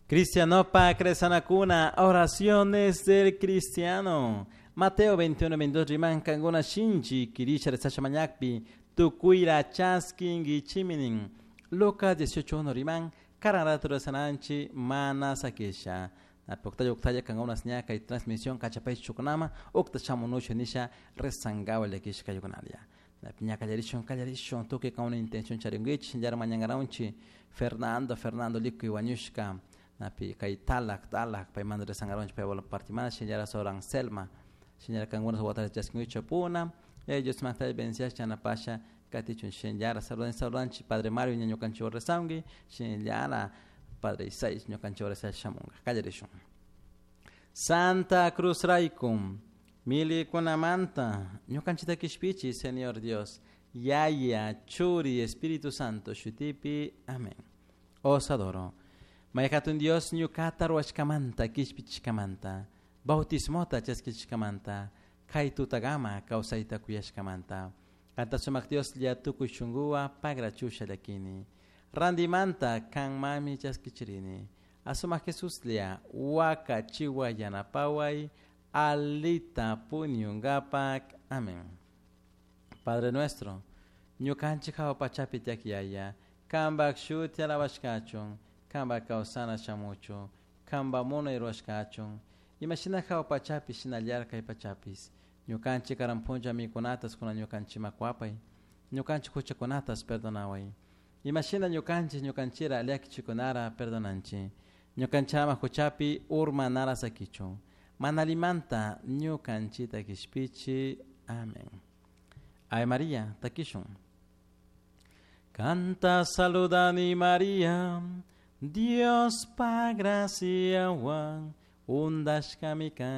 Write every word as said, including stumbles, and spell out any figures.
Cristianopa Cresanacuna, oraciones del cristiano. Mateo veintiuno, veintidós, Riman, Kanguna Shinji, Kirisha de Sachamanyakpi, Tukuira Chasking y Chiminin. Lucas dieciocho, uno, Riman, Kararatura Sananchi, Mana Sakesha. Na Poctaya Octaya Kanguna Snyaka y transmisión Cachapay Chukunama, Octa Chamonucho Nisha, Resangawa Lekish Kayukunalia. Na Piña Callarishon, Callarishon, Tuke Kauna Intention Charingich, Yarmanyangaranchi, Fernando, Fernando Liku Iwanyushka. Napi kay talak talak pay mandre sangaron pay wala partimana senyara seorang Selma senyara kanguna sawata jaskingucho puna ellos mata bencias chana pasha katichun senyara sarudan sarudan padre Mario nyanyo kanchore sangi senyara padre Isais nyo kanchore sa shamunga kallerishun Santa Cruz Raikum mili kunamanta nyo kanchita kishpichi Señor Dios Yaya Churi Espíritu Santo Shutipi Amén. Os adoro. Mayakatun Dios nyu katar washkamanta kishpichkamanta bautismota chaskichkamanta kaitu tagama kausaita kuyashkamanta kanta sumak Dios lia tukushungua pagra chusha lakini randimanta kang mami chaskichirini asumak Jesus lia waka chiwa yanapawai alita punyungapak. Amén. Padre nuestro nyu kanchikawa pachapitiakiaya kambak shuti alawashkachon kamba kausana chamucho, kamba mono iroshkachon, imashina kao pachapi shina liarka ipachapis, nyukanchi karampunja mi konatas kuna nyukanchi makwapai, nyukanchi kucha konatas perdonawai, imashina nyukanchi nyukanchira liaki chikonara perdonanchi, nyukanchama kuchapi urma nara sakicho, manalimanta nyukanchi takishpichi. Amén. Ave María, takishun. Canta saludani María, Dios pa gracia wan undash kamika